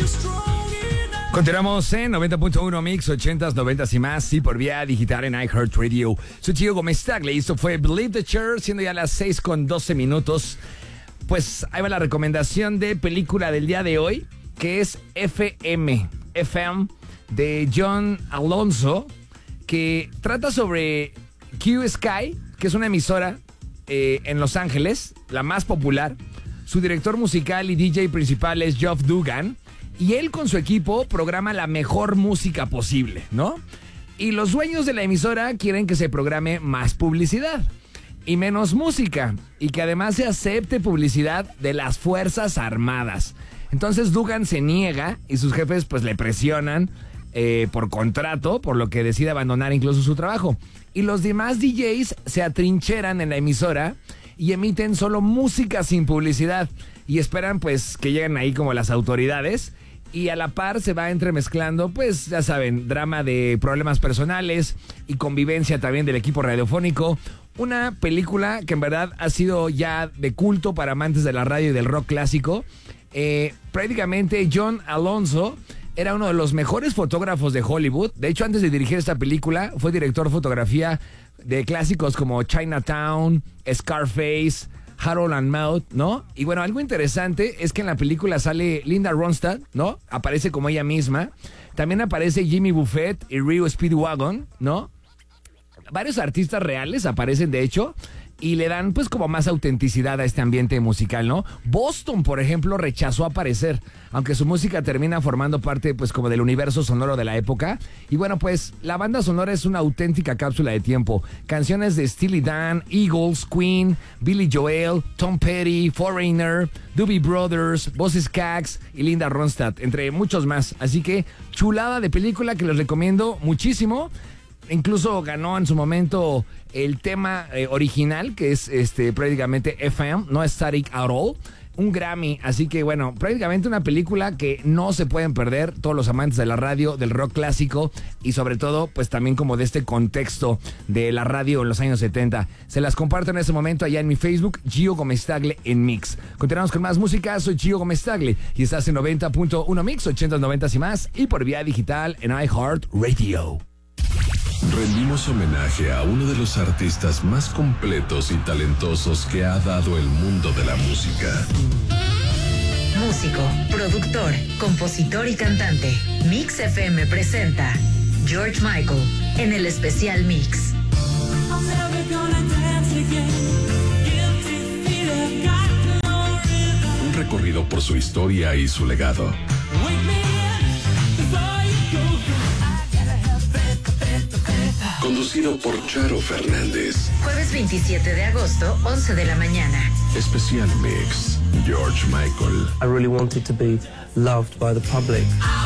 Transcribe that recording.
Continuamos en 90.1 Mix, 80s, 90s y más, y por vía digital en iHeartRadio. Soy Gio Gómez Tagle y esto fue Believe the Church, siendo ya las 6:12. Pues ahí va la recomendación de película del día de hoy, que es FM de John Alonso, que trata sobre Q Sky, que es una emisora en Los Ángeles, la más popular. Su director musical y DJ principal es Geoff Dugan. Y él con su equipo programa la mejor música posible, ¿no? Y los dueños de la emisora quieren que se programe más publicidad y menos música. Y que además se acepte publicidad de las Fuerzas Armadas. Entonces Dugan se niega y sus jefes pues le presionan por contrato, por lo que decide abandonar incluso su trabajo. Y los demás DJs se atrincheran en la emisora y emiten solo música sin publicidad. Y esperan pues que lleguen ahí como las autoridades. Y a la par se va entremezclando, pues ya saben, drama de problemas personales y convivencia también del equipo radiofónico. Una película que en verdad ha sido ya de culto para amantes de la radio y del rock clásico. Prácticamente John Alonso era uno de los mejores fotógrafos de Hollywood. De hecho, antes de dirigir esta película, fue director de fotografía de clásicos como Chinatown, Scarface, Harold and Maude, ¿no? Y bueno, algo interesante es que en la película sale Linda Ronstadt, ¿no? Aparece como ella misma. También aparece Jimmy Buffett y Rio Speedwagon, ¿no? Varios artistas reales aparecen, de hecho, y le dan pues como más autenticidad a este ambiente musical, ¿no? Boston, por ejemplo, rechazó aparecer, aunque su música termina formando parte pues como del universo sonoro de la época. Y bueno, pues la banda sonora es una auténtica cápsula de tiempo. Canciones de Steely Dan, Eagles, Queen, Billy Joel, Tom Petty, Foreigner, Doobie Brothers, Boss Skaggs y Linda Ronstadt, entre muchos más. Así que chulada de película que les recomiendo muchísimo. Incluso ganó en su momento el tema original, que es prácticamente FM, no Static at All, un Grammy. Así que bueno, prácticamente una película que no se pueden perder todos los amantes de la radio, del rock clásico y sobre todo pues también como de este contexto de la radio en los años 70. Se las comparto en este momento allá en mi Facebook, Gio Gómez Tagle en Mix. Continuamos con más música, soy Gio Gómez Tagle y estás en 90.1 Mix, 80s, 90s y más, y por vía digital en iHeartRadio. Rendimos homenaje a uno de los artistas más completos y talentosos que ha dado el mundo de la música. Músico, productor, compositor y cantante. Mix FM presenta George Michael en el especial Mix. Un recorrido por su historia y su legado. Conducido por Charo Fernández. Jueves 27 de agosto, 11 de la mañana. Especial Mix, George Michael. I really wanted to be loved by the public.